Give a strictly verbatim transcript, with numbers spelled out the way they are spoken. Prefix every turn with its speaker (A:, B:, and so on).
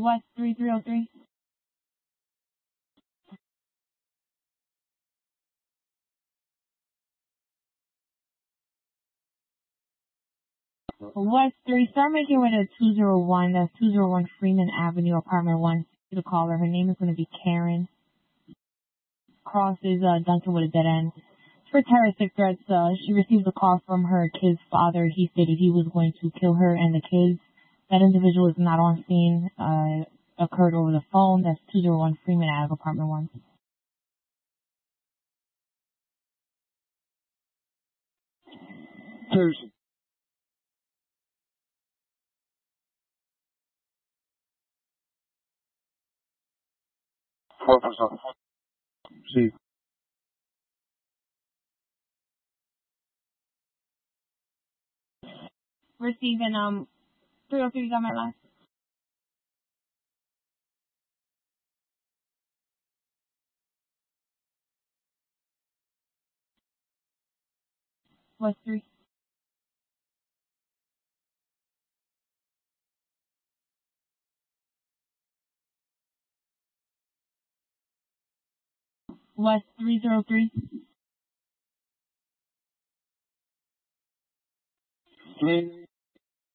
A: West three three oh three. West three, start making way to two oh one. That's two oh one Freeman Avenue, apartment one. To the caller. Her name is going to be Karen. Crosses uh, Duncan with a dead end. For terroristic threats, uh, she received a call from her kid's father. He stated he was going to kill her and the kids. That individual is not on scene. Uh, occurred over the phone. That's two oh one Freeman Avenue, apartment one.
B: Thursday. Four percent. Sí.
A: Receiving, um, three oh three, you got my last? West three. West three oh three.
B: Three.